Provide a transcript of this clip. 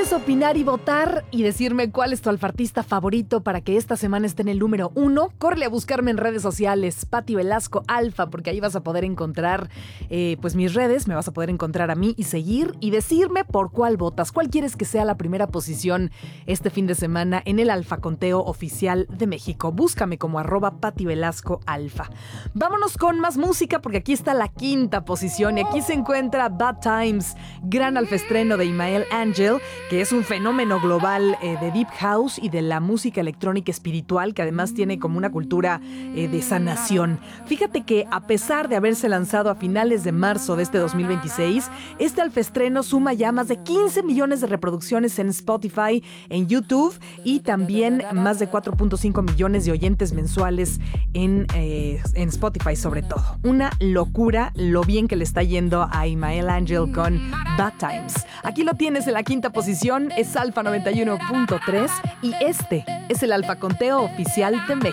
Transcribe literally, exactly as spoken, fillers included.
¿Quieres opinar y votar y decirme cuál es tu alfartista favorito para que esta semana esté en el número uno? Córrele a buscarme en redes sociales, Pati Velasco Alfa, porque ahí vas a poder encontrar eh, pues mis redes, me vas a poder encontrar a mí y seguir y decirme por cuál votas, cuál quieres que sea la primera posición este fin de semana en el Alfaconteo Oficial de México. Búscame como arroba Pati Velasco Alfa. Vámonos con más música porque aquí está la quinta posición y aquí se encuentra Bad Times, gran alfaestreno de Imael Angel, que es un fenómeno global eh, de Deep House y de la música electrónica espiritual, que además tiene como una cultura eh, de sanación. Fíjate que a pesar de haberse lanzado a finales de marzo de este dos mil veintiséis, este alfaestreno suma ya más de quince millones de reproducciones en Spotify, en YouTube y también más de cuatro punto cinco millones de oyentes mensuales en, eh, en Spotify sobre todo. Una locura lo bien que le está yendo a Imael Angel con Bad Times. Aquí lo tienes en la quinta posición, es Alfa noventa y uno punto tres y este es el Alfaconteo Oficial de México.